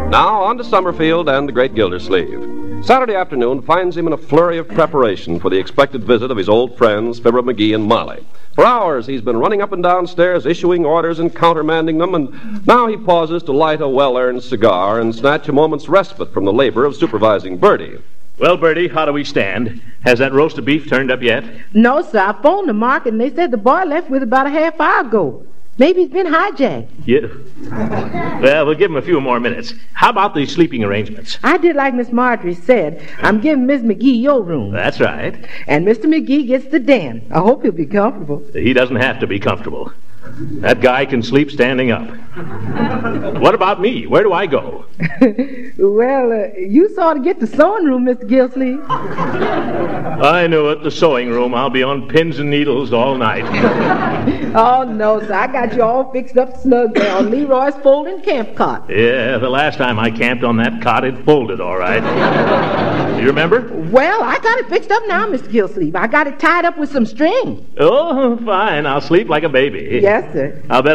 Now, on to Summerfield and the great Gildersleeve. Saturday afternoon finds him in a flurry of preparation for the expected visit of his old friends, Fibber McGee and Molly. For hours, he's been running up and down stairs, issuing orders and countermanding them, and now he pauses to light a well-earned cigar and snatch a moment's respite from the labor of supervising Bertie. Well, Bertie, how do we stand? Has that roast of beef turned up yet? No, sir. I phoned the market, and they said the boy left with about a half hour ago. Maybe he's been hijacked. Yeah. Well, we'll give him a few more minutes. How about the sleeping arrangements? I did like Miss Marjorie said. I'm giving Miss McGee your room. That's right. And Mr. McGee gets the den. I hope he'll be comfortable. He doesn't have to be comfortable. That guy can sleep standing up. What about me? Where do I go? Well, you saw to get the sewing room, Mr. Gilsleeve. I knew it, the sewing room. I'll be on pins and needles all night. Oh, no, sir. I got you all fixed up snug there on Leroy's folding camp cot. Yeah, the last time I camped on that cot, it folded all right. You remember? Well, I got it fixed up now, Mr. Gilsleeve. I got it tied up with some string. Oh, fine. I'll sleep like a baby. Yes, sir. I'll bet